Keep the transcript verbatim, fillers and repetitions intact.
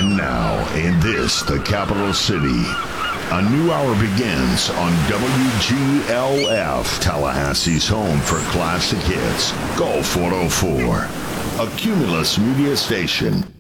And now, in this, the capital city, a new hour begins on W G L F, Tallahassee's home for classic hits, Golf one oh four, a Cumulus media station.